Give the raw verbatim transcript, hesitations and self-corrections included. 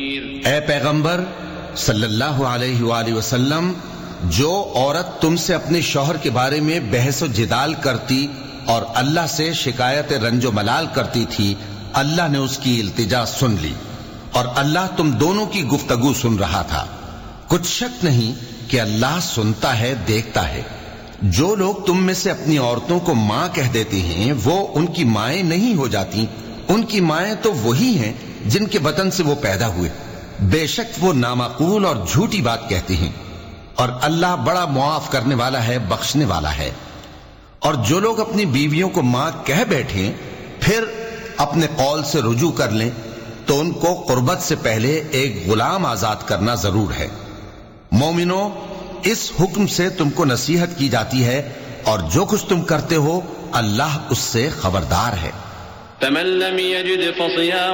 ए पैगंबर सल्लल्लाहु अलैहि वालेहि वसल्लम, जो औरत तुमसे अपने शौहर के बारे में बहस जिदाल करती और अल्लाह से शिकायत रंजो मलाल करती थी, अल्लाह ने उसकी इल्तिजा सुन ली और अल्लाह तुम दोनों की गुफ्तगू सुन रहा था। कुछ शक नहीं कि अल्लाह सुनता है, देखता है। जो लोग तुम में से अपनी औरतों को मां कह देते हैं, वो उनकी माएं नहीं हो जाती। उनकी माएं तो वही हैं जिनके बतन से वो पैदा हुए। बेशक वो नामाकूल और झूठी बात कहते हैं और अल्लाह बड़ा मुआफ करने वाला है, बख्शने वाला है। और जो लोग अपनी बीवियों को मां कह बैठे फिर अपने कौल से रुजू कर लें, तो उनको कुर्बत से पहले एक गुलाम आजाद करना जरूर है। मोमिनो, इस हुक्म से तुमको नसीहत की जाती है और जो कुछ तुम करते हो अल्लाह उससे खबरदार है।